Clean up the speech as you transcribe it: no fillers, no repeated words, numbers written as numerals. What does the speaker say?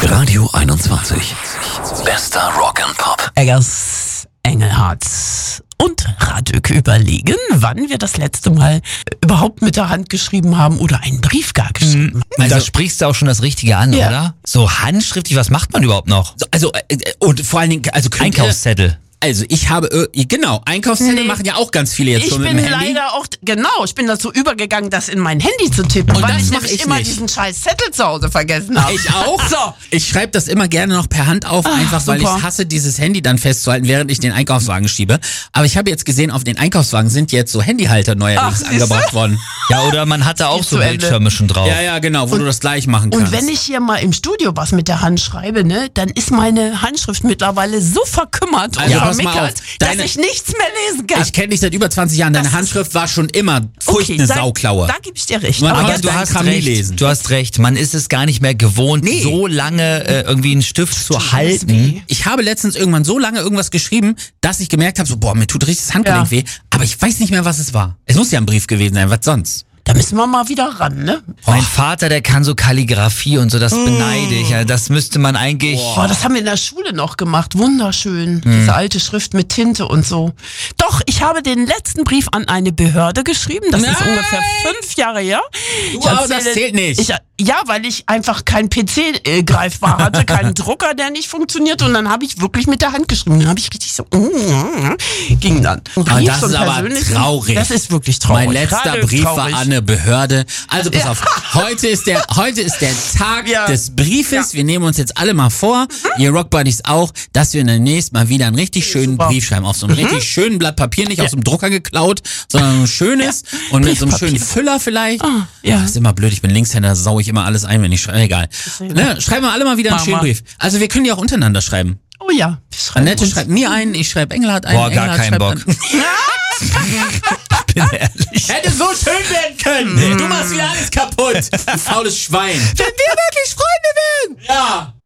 Radio 21. Bester Rock and Pop. Eggers, Engelhardt und Radök überlegen, wann wir das letzte Mal überhaupt mit der Hand geschrieben haben oder einen Brief gar geschrieben haben. Also da sprichst du auch schon das Richtige an, Ja. oder? So handschriftlich, was macht man überhaupt noch? Und vor allen Dingen, also Einkaufszettel. Also ich habe, genau, Einkaufszettel machen ja auch ganz viele jetzt Ich schon mit bin dem Handy. leider auch, ich bin dazu übergegangen, das in mein Handy zu tippen, Und weil das ich mach nämlich ich immer nicht. diesen scheiß Zettel zu Hause vergessen habe. Ich auch. So. Ich schreibe das immer gerne noch per Hand auf, einfach weil ich super. hasse, dieses Handy dann festzuhalten, während ich den Einkaufswagen schiebe. Aber ich habe jetzt gesehen, auf den Einkaufswagen sind jetzt so Handyhalter neuerdings siehste? angebracht worden. Ja, oder man hatte auch Ist so zu Ende. Bildschirme schon drauf. Ja, genau, wo du das gleich machen kannst. Und wenn ich hier mal im Studio was mit der Hand schreibe, ne, dann ist meine Handschrift mittlerweile so verkümmert und Also pass mal vermickelt, auf, deine- dass ich nichts mehr lesen kann. Ich kenne dich seit über 20 Jahren, deine Das ist- Handschrift war schon immer furcht eine da- Sauklaue. Da gebe ich dir recht. Man Aber kann Aber jetzt, du dein hast Kram nie recht. lesen. Du hast recht. Man ist es gar nicht mehr gewohnt, Nee. so lange irgendwie einen Stift zu halten. Ich habe letztens irgendwann so lange irgendwas geschrieben, dass ich gemerkt habe, so, boah, mir tut richtig das Handgelenk Ja. weh, aber ich weiß nicht mehr, was es war. Es muss ja ein Brief gewesen sein, was sonst? da müssen wir mal wieder ran, ne? Mein Vater, der kann so Kalligrafie und so, das beneide ich. Ja, das müsste man eigentlich... Boah, das haben wir in der Schule noch gemacht. Wunderschön. Diese alte Schrift mit Tinte und so. Doch, ich habe den letzten Brief an eine Behörde geschrieben. Das ist Nein! ungefähr 5 Jahre her. Wow, das zählt nicht. Ja, weil ich einfach kein PC greifbar hatte, keinen Drucker, der nicht funktioniert. Und dann habe ich wirklich mit der Hand geschrieben. Dann habe ich richtig so, ging dann. Ein Aber Brief, das so ist einen aber persönlichen, traurig. Das ist wirklich traurig. Mein letzter Gerade Brief traurig. war an eine Behörde. Also pass auf, heute ist der Tag Ja. des Briefes. Wir nehmen uns jetzt alle mal vor, ihr Rock Buddies auch, dass wir demnächst mal wieder einen richtig schönen Super. Brief schreiben. Auf so einem richtig schönen Blatt Papier, nicht aus dem Drucker geklaut, sondern ein schönes und mit so einem schönen Füller vielleicht. ja. Das ist immer blöd, ich bin Linkshänder, da sau ich immer alles ein, wenn ich schreibe. Egal. Ne? Schreiben wir alle mal wieder einen Mach schönen mal. Brief. Also wir können die auch untereinander schreiben. Oh ja, wir schreiben Annette uns. schreibt mir einen, ich schreibe Engelhardt einen. Boah, gar Engelhardt keinen schreibt Bock. an- bin ehrlich. Hätte so schön werden können. Du machst wieder alles kaputt. Du faules Schwein. Wenn wir wirklich Freunde wären! Ja.